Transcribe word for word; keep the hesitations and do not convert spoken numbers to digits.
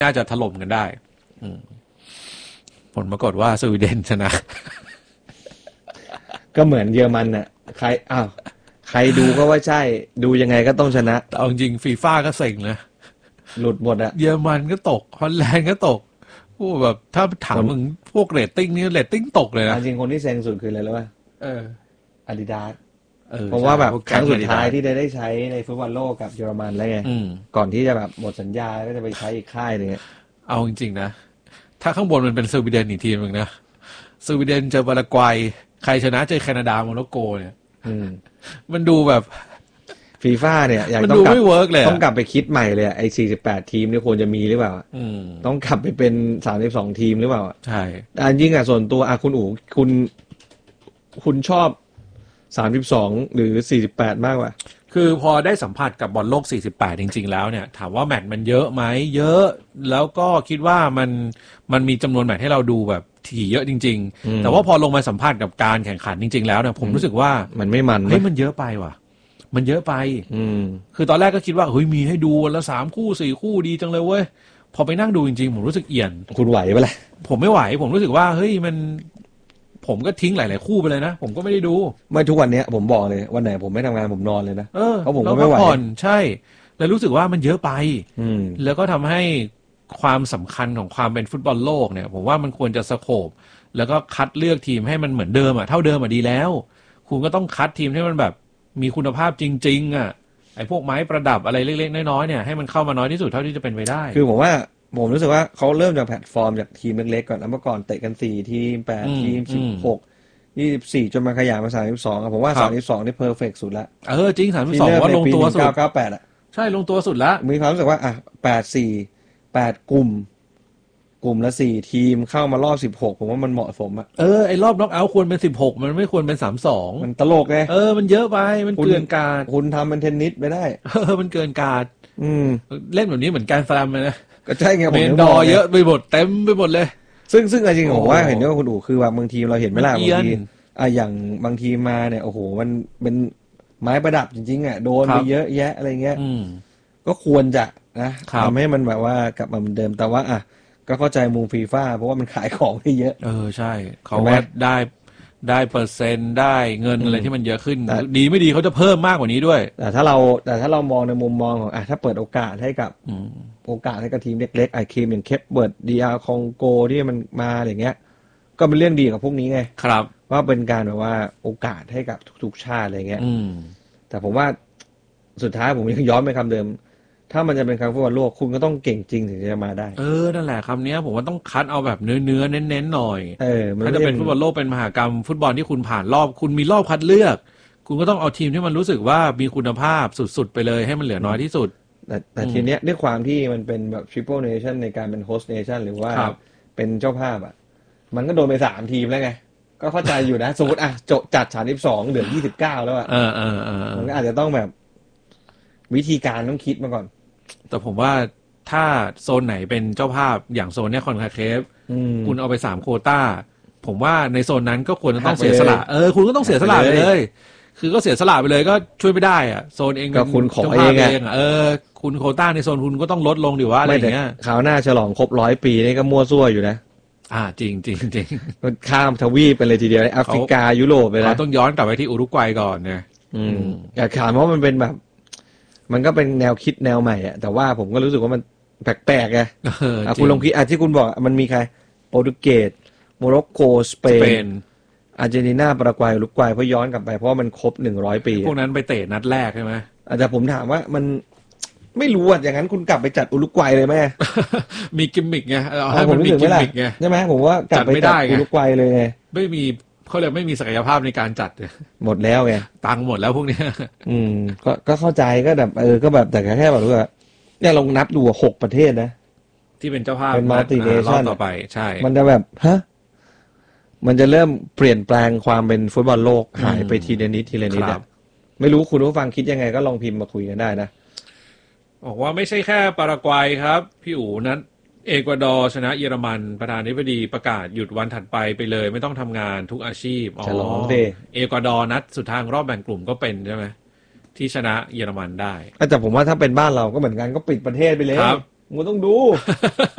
น่าจะถล่มกันได้ผลปรากฏว่าสวีเดนชนะก็เหมือนเยอรมันน่ะใครอ้าวใครดูก็ว่าใช่ดูยังไงก็ต้องชนะเอาจริงฟีฟ่าก็เซ็งนะหลุดหมดอะเยอรมันก็ตกฮอลแลนด์ก็ตกพวกแบบถ้าถามมึงพวกเรตติ้งนี่เรตติ้งตกเลยนะจริงคนที่เซ็งสุดคืออะไรรู้ป่ะเอออาดิดาสเพราะว่าแบบครั้งสุดท้ายที่ได้ได้ใช้ในฟุตบอลโลกกับเยอรมันแล้วไงก่อนที่จะแบบหมดสัญญาก็จะไปใช้อีกค่ายนึงเอาจริงๆนะถ้าข้างบนมันเป็นสวีเดนอีกทีนึงนะสวีเดนเจอปารากวัยใครชนะเจอแคนาดาโมร็อกโกเนี่ยมันดูแบบฟีฟ่าเนี่ยอยากต้องกลับต้องกลับไปคิดใหม่เลยไอ้สี่สิบแปดทีมนี่ควรจะมีหรือเปล่าต้องกลับไปเป็นสามสิบสองทีมหรือเปล่าใช่แต่จริงอ่ะส่วนตัวอ่ะคุณอู๋คุณคุณชอบสามสิบสองหรือสี่สิบแปดมากกว่าคือพอได้สัมผัสกับบอลโลกสี่สิบแปดจริงๆแล้วเนี่ยถามว่าแมตช์มันเยอะไหมเยอะแล้วก็คิดว่ามันมันมีจำนวนแมตช์ให้เราดูแบบถี่เยอะจริงๆแต่ว่าพอลงมาสัมผัสกับการแข่งขันจริงๆแล้วเนี่ยผมรู้สึกว่ามันไม่มันเฮ้ยมันเยอะไปว่ะมันเยอะไปคือตอนแรกก็คิดว่าเฮ้ยมีให้ดูวันละสามคู่สี่คู่ดีจังเลยเว้ยพอไปนั่งดูจริงๆผมรู้สึกเอียนคุณไหวปะล่ะผมไม่ไหวผมรู้สึกว่าเฮ้ยมันผมก็ทิ้งหลายๆคู่ไปเลยนะผมก็ไม่ได้ดูไม่ทุกวันนี้ผมบอกเลยวันไหนผมไม่ทำงานผมนอนเลยนะเพราะผมก็ไม่ไหวใช่แล้วรู้สึกว่ามันเยอะไปแล้วก็ทำให้ความสำคัญของความเป็นฟุตบอลโลกเนี่ยผมว่ามันควรจะสโคปแล้วก็คัดเลือกทีมให้มันเหมือนเดิมอ่ะเท่าเดิมอ่ะดีแล้วคุณก็ต้องคัดทีมให้มันแบบมีคุณภาพจริงๆอ่ะไอ้พวกไม้ประดับอะไรเล็กๆน้อยๆเนี่ยให้มันเข้ามาน้อยที่สุดเท่าที่จะเป็นไปได้คือผมว่าผมรู้สึกว่าเขาเริ่มจากแพลตฟอร์มจากทีมเล็กๆก่อนเมื่อก่อนเตะกันสี่ทีมแปดทีมสิบหกยี่สิบสี่จนมาขยายมาสามสิบสองผมว่าสามสิบสองนี่เพอร์เฟกต์สุดละเออจริงสามสิบสองว่าลงตัวสุดเก้าเก้าแปดอ่ะใช่ลงตัวสุดละมีความรู้สึกว่าอ่ะแปดสี่แปดกลุ่มกลุ่มละสี่ทีมเข้ามารอบสิบหกผมว่ามันเหมาะสมอ่ะเออไอ้รอบน็อกเอาท์ควรเป็นสิบหกมันไม่ควรเป็นสามสิบสองมันตลกไงเออมันเยอะไปมันเกินกาดคุณทำเป็นเทนนิสไปได้เออมันเกินกาดอืมเล่นแบบนี้เหมือนการสลัมเลยนะก็ใช่ไงผมเมนดอเยอะไปหมดเต็มไปหมดเลยซึ่งซึ่งจริงๆผมว่าเห็นด้วยคุณอู๋คือว่าบางทีเราเห็นไหมล่ะบางทีอ่ะอย่างบางทีมาเนี่ยโอ้โหมันเป็นไม้ประดับจริงๆอ่ะโดนไปเยอะแยะอะไรเงี้ยก็ควรจะนะทำให้มันแบบว่ากลับมาเหมือนเดิมแต่ว่าอ่ะก็เข้าใจมุมฟีฟ่าเพราะว่ามันขายของได้เยอะเออใช่เขาว่าได้ได้เปอร์เซ็นต์ได้เงินอะไรที่มันเยอะขึ้นดีไม่ดีเขาจะเพิ่มมากกว่านี้ด้วยแต่ถ้าเราแต่ถ้าเรามองในมุมมองของอ่ะถ้าเปิดโอกาสให้กับโอกาสให้กับทีมเล็กๆไอทีมอย่างเคปเบิร์ดดีอาร์คองโกที่มันมาอย่างเงี้ยก็เป็นเรื่องดีกับพวกนี้ไงครับว่าเป็นการแบบว่าโอกาสให้กับทุกๆชาติอะไรเงี้ยแต่ผมว่าสุดท้ายผมยังย้อนไปคำเดิมถ้ามันจะเป็นครั้งฟุตบอลโลกคุณก็ต้องเก่งจริงถึงจะมาได้เออนั่นแหละคำนี้ผมว่าต้องคัดเอาแบบเนื้อเนื้อเน้นๆหน่อยเออถ้าจะเป็นฟุตบอลโลกเป็นมหากรรมฟุตบอลที่คุณผ่านรอบคุณมีรอบคัดเลือกคุณก็ต้องเอาทีมที่มันรู้สึกว่ามีคุณภาพสุดๆไปเลยให้มันเหลือน้อยที่สุดแต่แต่ทีเนี้ยด้วยความที่มันเป็นแบบ Triple Nation ในการเป็น Host Nation หรือว่าเป็นเจ้าภาพอ่ะมันก็โดนไปสามทีมแล้วไงก็เข้าใจอยู่นะสมมติอ่ะจัดสามสิบสองเหลือยี่สิบเก้าแล้วอ่ะเออเออเออมันก็อาจจะต้องแบบวิธีการต้องคิดมาก่อนแต่ผมว่าถ้าโซนไหนเป็นเจ้าภาพอย่างโซนเนี้ยคอนคาเคฟคุณเอาไปสามโควต้าผมว่าในโซนนั้นก็ควรจะต้องเสียสละเออคุณก็ต้องเสียสละไปเลยคือก็เสียสละไปเลยก็ช่วยไม่ได้อ่ะโซนเองก็คุณขอเองอ่ะเออคุณโควต้าในโซนคุณก็ต้องลดลงดิว่าอะไรอย่างเงี้ยคราวหน้าฉลองครบร้อยปีนี่ก็มั่วซั่วอยู่นะอ่าจริงจริงจริงข้ามทวีปไปเลยทีเดียวแอฟริกายุโรปไปแล้วต้องย้อนกลับไปที่อุรุกวัยก่อนเนี่ยอืมอยากถามเพราะมันเป็นแบบมันก็เป็นแนวคิดแนวใหม่อ่ะแต่ว่าผมก็รู้สึกว่ามันแปลกๆไงอ่ะคุณลองคิดอ่ะที่คุณบอกมันมีใครโปรตุเกสโมร็อกโกสเปนอาร์เจนตินาปารากวัยอุรุกวัยเพราะย้อนกลับไปเพราะมันครบหนึ่งร้อยปีพวกนั้นไปเตะนัดแรกใช่ไหมอาจจะผมถามว่ามันไม่รู้อ่ะอย่างนั้นคุณกลับไปจัดอุรุกวัยเลยไหมมีกิมมิกไงเอาให้มันมีกิมมิกไงใช่ไหมผมว่ากลับไปจัดอุรุกวัยเลยไงไม่มีเขาเลยไม่มีศักยภาพในการจัดหมดแล้วไงตังหมดแล้วพวกนี้อืมก็ก็เข้าใจก็แบบเออก็แบบแต่แค่แบบว่าเนี่ยลองนับดูหกประเทศนะที่เป็นเจ้าภาพเป็นมัลติเนชั่นต่อไปใช่มันจะแบบฮะมันจะเริ่มเปลี่ยนแปลงความเป็นฟุตบอลโลกหายไปทีละนิดทีละนิดอ่ะไม่รู้คุณผู้ฟังคิดยังไงก็ลองพิมพ์มาคุยกันได้นะบอกว่าไม่ใช่แค่ปารากวัยครับพี่อู๋นั้นเอกวาดอร์ชนะเยอรมันประธานาธิบดีประกาศหยุดวันถัดไปไปเลยไม่ต้องทำงานทุกอาชีพฉลองดิเอกวาดอร์นัดสุดท้ายรอบแบ่งกลุ่มก็เป็นใช่ไหมที่ชนะเยอรมันได้แต่ผมว่าถ้าเป็นบ้านเราก็เหมือนกันก็ปิดประเทศไปเลยมึงต้องดู